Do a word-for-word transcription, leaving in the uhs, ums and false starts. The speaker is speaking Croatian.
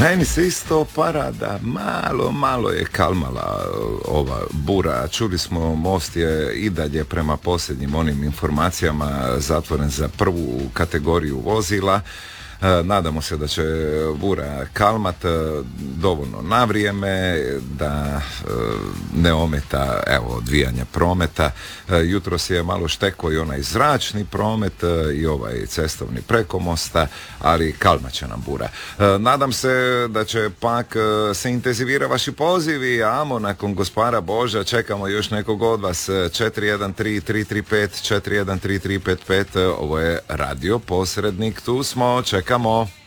Meni se isto para da malo, malo je kalmala ova bura. Čuli smo, most je i dalje prema posljednjim onim informacijama zatvoren za prvu kategoriju vozila. Nadamo se da će bura kalmat dovoljno na vrijeme, da ne ometa evo odvijanje prometa. Jutros je malo štekao i onaj zračni promet i ovaj cestovni preko mosta, ali kalmat će nam bura. Nadam se da će pak se intenzivira vaši pozivi, amo nakon Gospara Boža čekamo još nekog od vas. Četiri jedan tri tri tri pet četiri jedan tri tri pet pet. Ovo je Radio Posrednik, tu smo, čekamo.